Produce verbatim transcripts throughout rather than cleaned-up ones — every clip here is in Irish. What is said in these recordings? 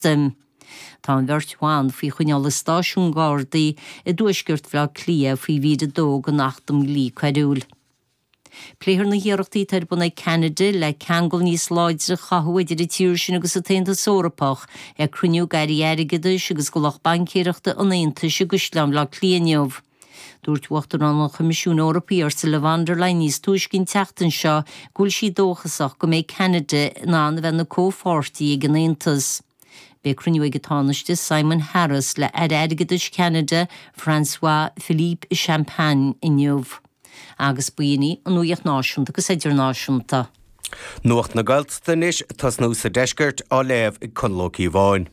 dim. Tá an bheirt fao chuineála stáisiún Gardaí i dúisgurt bhla clia faoi bhíad a dó go nachtam lí cuidiúil. Pléithir na hiarachtaí tar buna Canada le ceangal níos láidre chathú idir i tíir sin agus a taonnta sórapach ag cruniú gairí airigidis agus go lech bancéireachta an Aontais agus leam le clíaneamh. Dúirt uachtar an Comisiún Eorpaí ar sa le van der Leyen níos tuaiscin teachtain seo gúil sí dóchasach go méid Canada ná an bheith na cópháirtaí ag an Aontas. Be cruniú ag tánaiste Simon Harris le airigidis Canada François Philippe Champagne inniuh. Agus buoine an nuíocht náisiúnta agus idirnáisiúnta. Nuacht na gailtanis tas nó sa deisgurt á léamh ag chunlógaí bháin.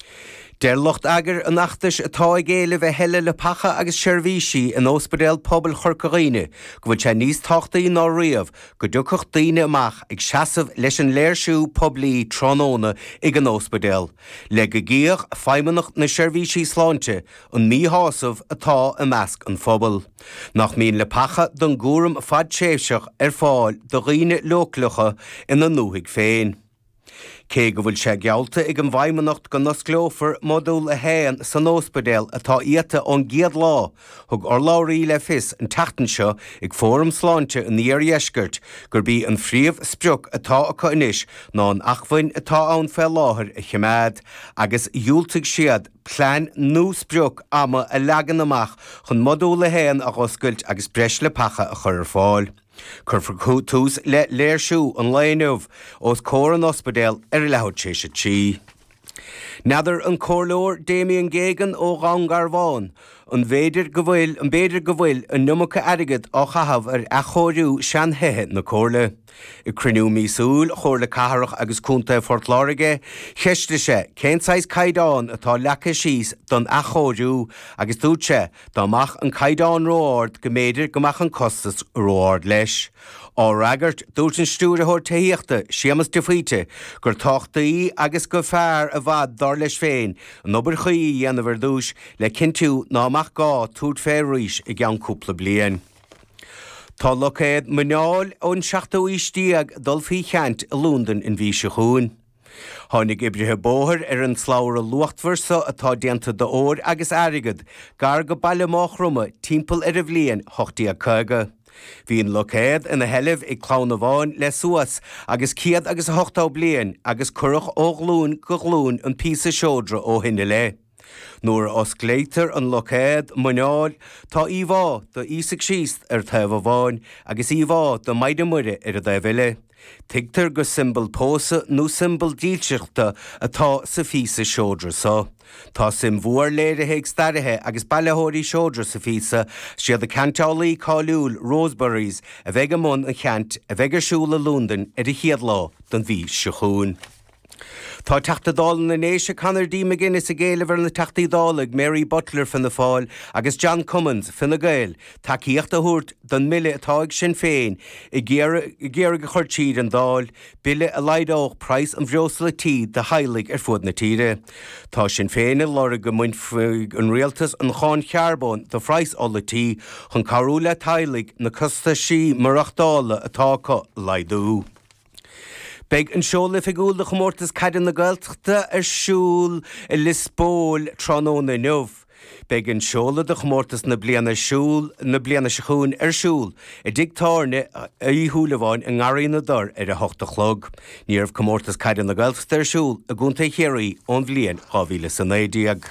Der locht agur an achtas atá ag éile bheith heile le pacha agus seirbhísí in Ospedal Pobal Chorcaghine go bhfuil sé níos táchtaí ná riamh go dúchach daoine amach ag seasamh leis an léirsú poblí trónóna ag an Ospedal. Le go gíoch feimmenacht na seirbhísí sláinte an míhásamh atá a measc an phobal. Nach mín le pacha don gúram fad séifseach ar fáil do riine loclacha ina nuhaigh féin. Cé go bhfuil sé gealta ag an bhaimmenacht go nascleófar modúil a héan san Ospedal atá iata ón giad lá, thug ar láirí le fis an teachtain seo ag fórum sláinte in níor dheisgurt gur bí an phríomh spreoch atá acu inis ná an achmhainn atá ann fel láthair a chiméad agus dúilteigh siad plán nó spreoch ama a legan amach chun modúil a héan a oscailt agus breis le pacha a chur fáil. Curfur tús le léirsú an léinmh os cór an Ospedal ar lehaid sé sé tí. Neadar an córlóir Damien Geoghegan ó Rangarváin an bhéidir go bhfuil an béidir go bhfuil an numacha airgid á chahabh ar a chóirú sean hethe na córla. I cruniú mísúil chóir le catharach agus cúnta Fort Láirige, cheiste sé céntáis caidáin atá lecha síos don a chóirú agus dúte dámach an caidáin róáard go méidir gomach an costas róáard leis. Á ragart dúirt an stúr a thóir taíochta séamas de faoite gur táchtaí agus go fearr a bhd dar leis féin an obair chuí dhéanamhar dúis le cinú námach gá túd féríis i gceann cúpla bliain. Tá locéad mneáil ón seachtaístíag dul fhí cheant a Lúndan in bhí se chuún. Tháinig ibrithe bóthir ar an sláir a luachtmharsa atá déanta do óir agus airigid gar go baile máchrumme timpeall ar a bhliain hochtaí a chuige. Bhíon locéad ina heilemh ag chlán bháin le suas agus ciad agus a hochtá bliain agus curach ó glún go glún an písa seódra ó hinne le. Nuair os gléitar an locéad mneáil tá íomhá do ísig síos ar taobh bháin agus íomhá do maidide muire ar a d bhile. Tigtar go symbol pósa nó symbol díalseachta atá sa físa seódra sa. Tá sim mhuar léirithe ag starithe agus bailethóirí seódra sa físa siad a cantálaí cáiliúil Roseberries a bheith go mún an cheant a bheith arsúil a Lúndan ar a chiad lá don bhí se chuún. Tá teachtadálan na néise canar dí McGuinness a géilehar na teachtaídálaigh Mary Butler fan na fáil agus John Cummins fan na gail takeíocht a thuirt don mille atá ag sin féin i ggéar go chuirtíad an dáil bille a leideóch price an bhreosla tíd de heilig ar fud na tíre. Tá sin féin i lora go muin an réaltas an cháin chearbón do phrais olatí chun carúla tailig na costa sí marachtála atá co leidú. Beg an seola figúil de chomórtas caidan na gailteachta ar siúl i Lisbóil trónóna nuamh. Beg an seola de chomórtas na bliana siúl na bliana siúin ar siúl i digtárne a íthúlaháin an ngarína dar ar a hochta chlog. Níorh chomórtas caidan na gailteachta ar siúl a gúnta chéirí ón bblion chábhíle san éideag.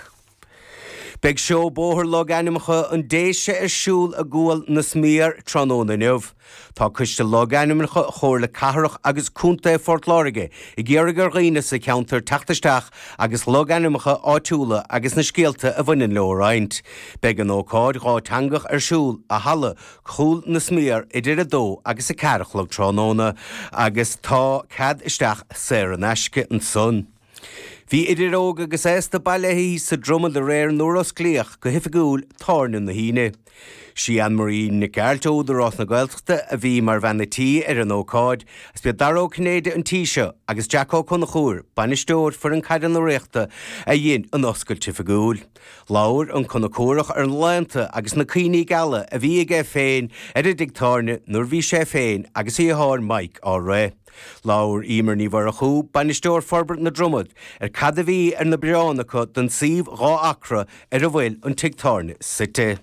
Beg seo bóthir log animacha an déise ar siúl a gúil na smíar trónóna nuamh. Tá cuiste log animacha chóir le catharach agus cúnta Fort Láirige i ggéar gur riine sa ceantar teachtaisteach agus log animacha áitiúla agus na scéalta a bhainin leoráint. Beg an ócáid gá teangach ar siúl a hala chúl na smíar idir a dó agus a carach log trónóna agus tá cad isteach séir an eisce an son. Bhí idir óga agus ésta bailehí sa drumad a réir nuair os clíoch go hifigúil tarna na híine. Sí Anne-Marie Nicalto de Roth na Gaeltachta a bhí mar bhenatí ar an ócáid, as be daró cnéide an tíise agus Jackó chun na chúr, banistóir for an caidan na réachta a dhéon an oscail tifigúil. Láir an chun na cúrach ar an lánta agus na cíní gala a bhí ag féin ar a digtárne nuair bhí sé féin agus í háir Mike á ré. Laur ímar ní bhar a chú banisteoir forbert na drumad ar cad a bhí ar na breánacha don síomh rá acra ar a bhfuil an tigtarne site.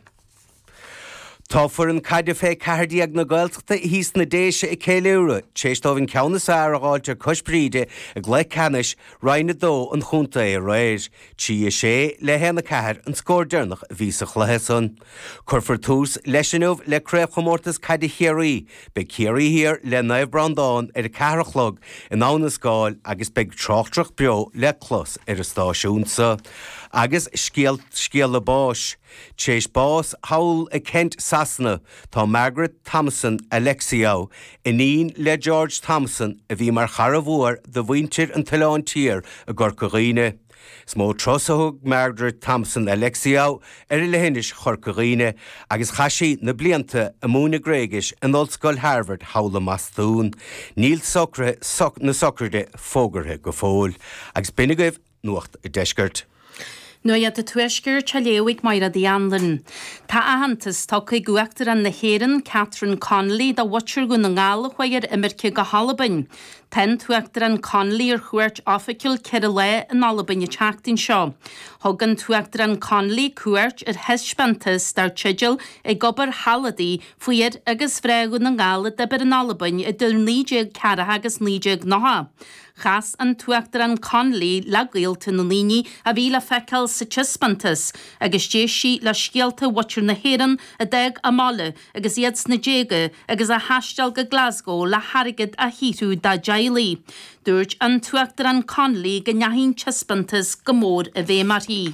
Tá fuair an caiide fé cehardíag na Gaeltachta híos na déise i céileúra, téistómh ceannas airgháilte cosbríide a gléith canis rainna dó an chunta é réir, tí a sé le héna cethir an scórdernach ví sa chluthe san. Curfar tús leisinmh le créibh chomórtas caiide chéirí, be chéirí hir le naibh brandáin ar a cehrachlog in ána scáil agus beag trochtrach beo le clos ar a stáisiúnsa. Agus scéal scéal le báis. Téis bás hawl a Kent Sassna tá Margaret Thompson Alexiou inín le George Thompson a bhí mar charabhúar de bhaintir an talán tír a gorcaghine. Smó trosathug Margaret Thompson Alexiou ar i lehénis chorcaghine agus chaisi na blianta a múna gréigis an Ollscoil Harvard hawla mastún. Níl socre soc na socrde fógarthe go fóil agus binigah nuacht i deisgurt. Nu iad a tuisgur chaléoig maira di anlan. Tá ahantas tá chu guachtar an na héran Catherine Connolly da watcher gun na ngála chuir imirce go Halabain. Ten tuachtar an Connolly ar chuirt oficial ceir le an Albain i teachtain seo. Hogan tuachtar an Connolly cuairt ar heispantas dar tsigil i gobar Halladí fuiad agus freigun na ngála debar an Albain i dul nídeag cara agus nídeag noha. Chas an tuachtar an Connolly le gaolta na líní a bhí le feicil sa tispantas, agus dé si le scialta watcher na héran a deag a mála, agus iad na déige, agus a hastal go Glasgow le harigid a híú da jailí. Dúirt an tuachtar an Connolly go neahín tispantas go mór a bhé mar hí.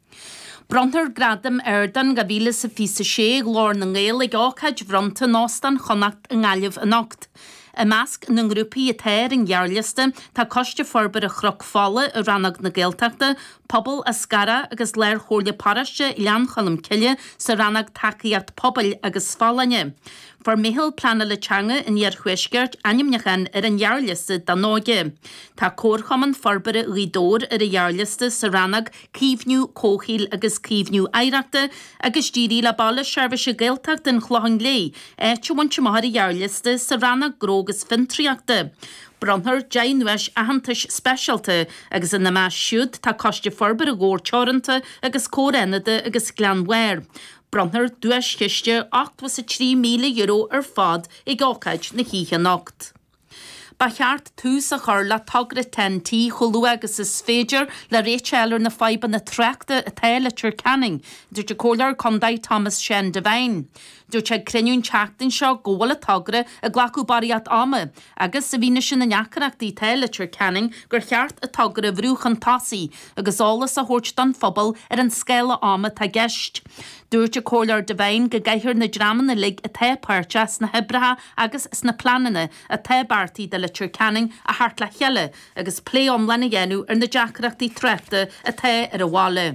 Brontar gradam airdan go bhíle sa fi sa sé glór na ngéil ag áchaid bronta nóstan chonacht an gáileh an ocht. A measc na grúpaí a téir an ghearliste tá coiste forbar a chroch fála a rannag na Gaeltachta, pobl a scara agus léir chóirle paraiste i lean chalam ciile sa rannag takeíart pobl agus fálaine. For mihil plana le teanga in iar chuisgurt animnechan ar an ghearliste da nóge. Tá córchaman forbare rídór ar a ghearliste sa rannag cíbhniú cóchíl agus cíbhniú aireachta agus dírí le balla seirbhise Gaeltacht den chlohan lé, éitse bhaint mahar i ghearliste sa rannag grógus fintriachta. Bronthar Jainweis ahantais specialte agus in na más siúd tá coiste forbar a ggóir teoranta agus córenade agus glanweir. Bronthar duas chiiste ocht was a trí míle euro ar fad i gácaid na híthe nocht. Ba cheart tús a chur le tagra ten tí cholú agus is féidir le réitsealar na faiban na treachta a taile Canning, dúirt a cólar condaid Thomas Shen Devine. Dúirt sé criniún teachtain seo ggóla tagra a ghlacu bariat ama, agus sa bhíne sin na neachreachtaí taile Canning gur cheart a tagra bhrúchan tasí agus álas a thuirt don phobal ar an scéile ama tá geist. Dúirt a cólar Devine go gaithir na dramanna lig a té páirte na hebratha agus sna planana a té bartaí de le Canning a hart le cheile agus plé omlena dhéanú ar na deachreachtaí trefta a té ar a bhála.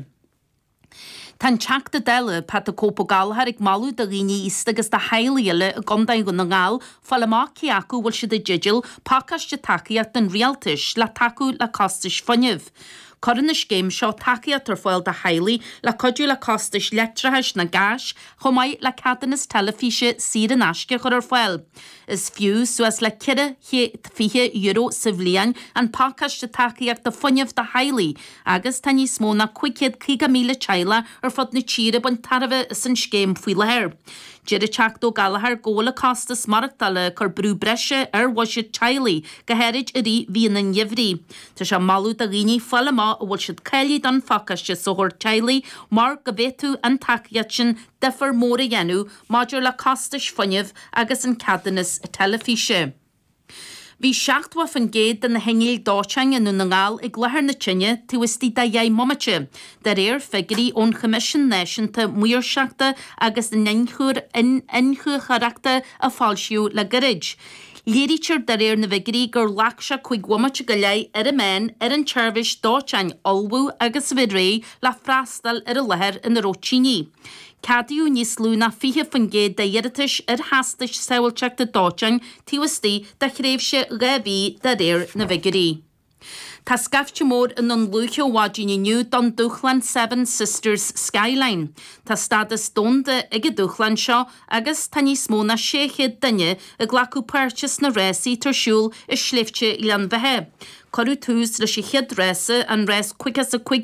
Tan teachta deile pat a cópa galthar ag malú da riine ísta agus da heileile a gondain go na ngáil fáil amach acu bhfuil si de digil pácaiste takeíart den rialtais le taú le costais funineh. Coran is géim seo takeíart ar fáil da hailí le codú le costais letrathais na gas chomáid le cadanas telefíse sír an asce chur ar fáil. Is fiú suas le cire fiche euro sa bhliain an pácaiste takeíart da funineh da hailí agus tá níos mó na cuiciad cíga míle teile ar fod na tíre ban tarabh is an scéim faoi leir. Jiri teachtó galahar ggóla costas marachtaile chur brú breise ar waisiid teilí go hérid a rí bhíon an jehrí. Tá se malú a riní fáil má a bhfuil siad ceilí don facaiste sohor teilí mar go bhéú an takeíart sin defar mór a dhéanú maidir le costais funineh agus an cadanas a telefíse. Bhí seachtha fan géad den na hengil dáteang in na ngáil ag lethar na tinne tuistí da dhé momate, de réir figurí ón Commission Nationta muir seachta agus na nenchúr in inchuchareachta a fáilsiú le garid. Léirítir de réir na bhigurí gur lachse chuig womate go lei ar a men ar an teirvis dáteang olbú agus bhidré le freastal ar a lethar in na Rótíní. Cadú níos lúna fihe fan géad de dhéiritis ar hastais saoilteach de dáteang tíostí de chréibse gabí de réir na bhigurí. Tá scafte mór in an lúche wádíine nniu don Dúchlan Seven Sisters Skyline. Tá stadas donde ige Dúchlan seo agus tá níos mó na séchéad duine a ghlacu purchas na résaí tarsúl is slifte i lean bheitthe. Corú túús leis i chiad résa an rés cuigas a chuig